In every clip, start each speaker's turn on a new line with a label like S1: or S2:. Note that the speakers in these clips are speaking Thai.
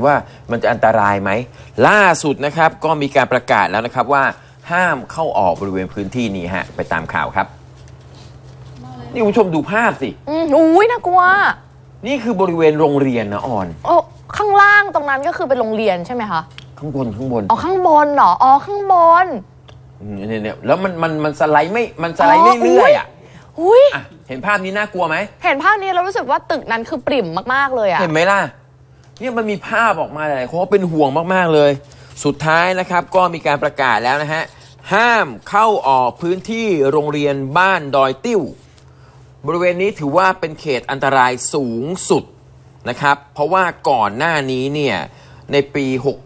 S1: ว่ามันจะอันตรายไหมล่าสุดนะครับก็มีการประกาศแล้วนะครับว่าห้ามเข้าออกบริเวณพื้นที่นี้ฮะไปตามข่าวครับนี่คุณผู้ชมดูภาพสิ
S2: อุ้ยน่ากลัว
S1: นี่คือบริเวณโรงเรียนนะออน
S2: โอ้ข้างล่างตรงนั้นก็คือเป็นโรงเรียนใช่ไหมคะ
S1: ข้างบน
S2: อ๋อข้างบนเหรออ๋อข้างบน
S1: เนี่ยแล้วมันสไลด์ไม่มันสไลด์เรื่อยๆอ่ะเห็นภาพนี้น่ากลัวไหม
S2: เห็นภาพนี้เรารู้สึกว่าตึกนั้นคือปริ่มมากๆเลยอ่ะ
S1: เห็นไหมล่ะเนี่ยมันมีภาพออกมาหลายคนเป็นห่วงมากๆเลยสุดท้ายนะครับก็มีการประกาศแล้วนะฮะห้ามเข้าออกพื้นที่โรงเรียนบ้านดอยติ้วบริเวณนี้ถือว่าเป็นเขตอันตรายสูงสุดนะครับเพราะว่าก่อนหน้านี้เนี่ยในปี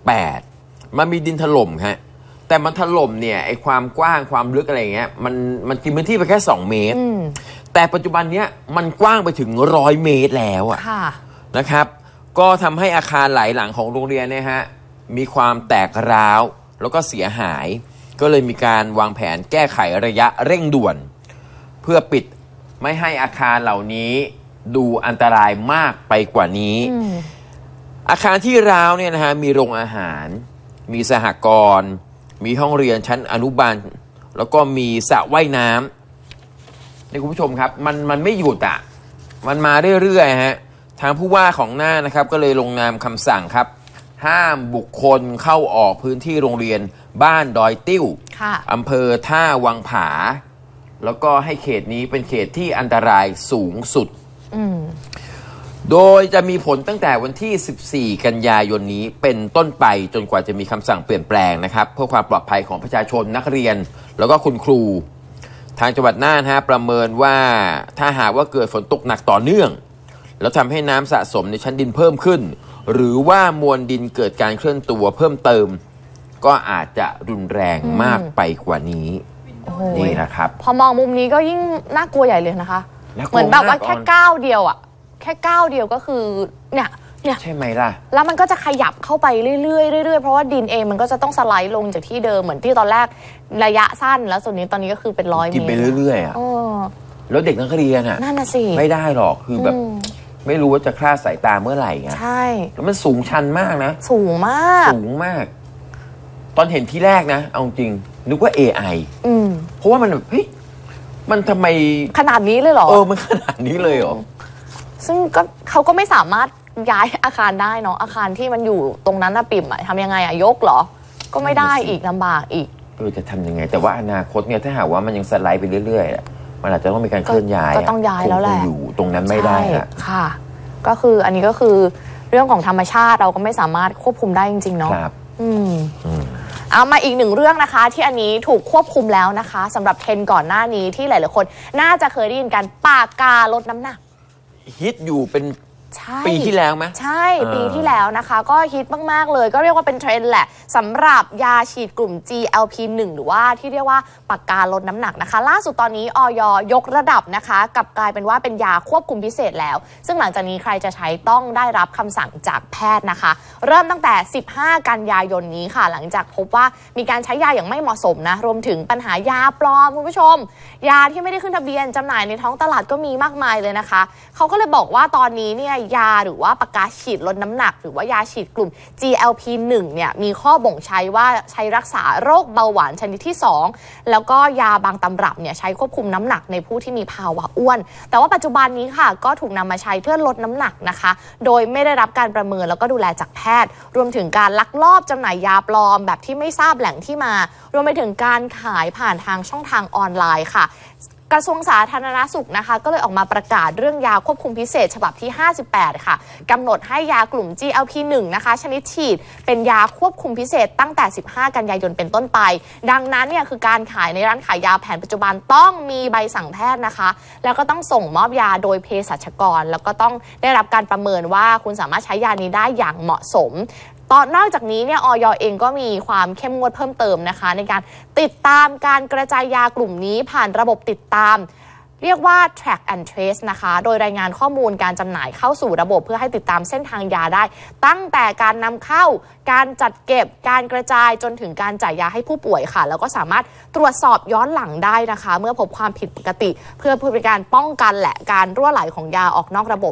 S1: 68มันมีดินถล่มฮะแต่มันถล่มเนี่ยไอความกว้างความลึกอะไรเงี้ยมันกินพื้นที่ไปแค่2 เมตรแต่ปัจจุบันเนี้ยมันกว้างไปถึง100 เมตรแล้วอะนะครับก็ทำให้อาคารหลายหลังของโรงเรียนเนี่ยฮะมีความแตกร้าวแล้วก็เสียหายก็เลยมีการวางแผนแก้ไขระยะเร่งด่วนเพื่อปิดไม่ให้อาคารเหล่านี้ดูอันตรายมากไปกว่านี้อาคารที่ร้าวเนี่ยนะฮะมีโรงอาหารมีสหกรณ์มีห้องเรียนชั้นอนุบาลแล้วก็มีสระว่ายน้ำนี่คุณผู้ชมครับมันไม่หยุดอ่ะมันมาเรื่อยๆฮะทางผู้ว่าของน่านนะครับก็เลยลงนามคำสั่งครับห้ามบุคคลเข้าออกพื้นที่โรงเรียนบ้านดอยติ้วอำเภอท่าวังผาแล้วก็ให้เขตนี้เป็นเขตที่อันตรายสูงสุดโดยจะมีผลตั้งแต่วันที่14 กันยายนนี้เป็นต้นไปจนกว่าจะมีคำสั่งเปลี่ยนแปลงนะครับเพื่อความปลอดภัยของประชาชนนักเรียนแล้วก็คุณครูทางจังหวัดน่านประเมินว่าถ้าหากว่าเกิดฝนตกหนักต่อเนื่องแล้วทำให้น้ำสะสมในชั้นดินเพิ่มขึ้นหรือว่ามวลดินเกิดการเคลื่อนตัวเพิ่มเติมก็อาจจะรุนแรงมากไปกว่านี้นี่นะครับ
S2: พอมองมุมนี้ก็ยิ่งน่ากลัวใหญ่เลยนะคะเหมือนแบบว่าแค่ก้าวเดียวอ่ะแค่ก้าวเดียวก็คือเนี่ย
S1: ใช่ไหมล่ะ
S2: แล้วมันก็จะขยับเข้าไปเรื่อยๆเรื่อยๆเพราะว่าดินเองมันก็จะต้องสไลด์ลงจากที่เดิมเหมือนที่ตอนแรกระยะสั้นแล้วส่วนนี้ตอนนี้ก็คือเป็น100 เมตร
S1: กินไปเรื่อยๆอ่ะแล้วเด็กนักเรียนอ่ะ
S2: นั่นน่ะสิ
S1: ไม่ได้หรอกคือแบบไม่รู้ว่าจะคลาดสายตาเมื่อไหร่ไง
S2: ใช่
S1: แล้วมันสูงชันมากนะ
S2: สูงมาก
S1: ตอนเห็นที่แรกนะเอาจริงนึกว่า AI เพราะว่ามันแบบเฮ้ยมันทำไม
S2: ขนาดนี้เลยเหรอ
S1: มันขนาดนี้เลยเหรอ
S2: ซึ่งก็เขาก็ไม่สามารถย้ายอาคารได้เนาะอาคารที่มันอยู่ตรงนั้นน่ะปิ่มทำยังไงยกเหรอก็ไม่ได้อีกลำบากอีก
S1: จะทำยังไงแต่ว่าอนาคตเนี่ยถ้าหากว่ามันยังสไลด์ไปเรื่อยๆมันอาจจะต้องมีการเคลื่อนย้าย
S2: ก็ต้องย้ายแล้วแหละ
S1: อยู่ตรงนั้นไม่ได้
S2: ค่ะก็คืออันนี้ก็คือเรื่องของธรรมชาติเราก็ไม่สามารถควบคุมได้จริงๆเนาะเอามาอีกหนึ่งเรื่องนะคะที่อันนี้ถูกควบคุมแล้วนะคะสำหรับเทรนด์ก่อนหน้านี้ที่หลายๆคนน่าจะเคยได้ยินกันปากกาลดน้ำหนัก
S1: ฮิตอยู่เป็นปีที่แล้วไหม
S2: ใช่ปีที่แล้วนะคะก็ฮิตมากๆเลยก็เรียกว่าเป็นเทรนด์แหละสำหรับยาฉีดกลุ่ม GLP-1 หรือว่าที่เรียกว่าปากกาลดน้ำหนักนะคะล่าสุดตอนนี้อย.ยกระดับนะคะกลับกลายเป็นว่าเป็นยาควบคุมพิเศษแล้วซึ่งหลังจากนี้ใครจะใช้ต้องได้รับคำสั่งจากแพทย์นะคะเริ่มตั้งแต่15 กันยายนนี้ค่ะหลังจากพบว่ามีการใช้ยาอย่างไม่เหมาะสมนะรวมถึงปัญหายาปลอมคุณผู้ชมยาที่ไม่ได้ขึ้นทะเบียนจำหน่ายในท้องตลาดก็มีมากมายเลยนะคะเขาก็เลยบอกว่าตอนนี้เนี่ยยาหรือว่าปากกาฉีดลดน้ำหนักหรือว่ายาฉีดกลุ่ม GLP-1 เนี่ยมีข้อบ่งชี้ว่าใช้รักษาโรคเบาหวานชนิดที่2แล้วก็ยาบางตำรับเนี่ยใช้ควบคุมน้ำหนักในผู้ที่มีภาวะอ้วนแต่ว่าปัจจุบันนี้ค่ะก็ถูกนำมาใช้เพื่อลดน้ำหนักนะคะโดยไม่ได้รับการประเมินแล้วก็ดูแลจากแพทย์รวมถึงการลักลอบจำหน่ายยาปลอมแบบที่ไม่ทราบแหล่งที่มารวมไปถึงการขายผ่านทางช่องทางออนไลน์ค่ะกระทรวงสาธารณสุขนะคะก็เลยออกมาประกาศเรื่องยาควบคุมพิเศษฉบับที่58ค่ะกำหนดให้ยากลุ่ม GLP-1 นะคะชนิดฉีดเป็นยาควบคุมพิเศษตั้งแต่15 กันยายนเป็นต้นไปดังนั้นเนี่ยคือการขายในร้านขายยาแผนปัจจุบันต้องมีใบสั่งแพทย์นะคะแล้วก็ต้องส่งมอบยาโดยเภสัชกรแล้วก็ต้องได้รับการประเมินว่าคุณสามารถใช้ยานี้ได้อย่างเหมาะสมนอกจากนี้เนี่ยอย.เองก็มีความเข้มงวดเพิ่มเติมนะคะในการติดตามการกระจายยากลุ่มนี้ผ่านระบบติดตามเรียกว่า track and trace นะคะโดยรายงานข้อมูลการจำหน่ายเข้าสู่ระบบเพื่อให้ติดตามเส้นทางยาได้ตั้งแต่การนำเข้าการจัดเก็บการกระจายจนถึงการจ่ายยาให้ผู้ป่วยค่ะแล้วก็สามารถตรวจสอบย้อนหลังได้นะคะเมื่อพบความผิดปกติเพื่อเป็นการป้องกันและการรั่วไหลของยาออกนอกระบบ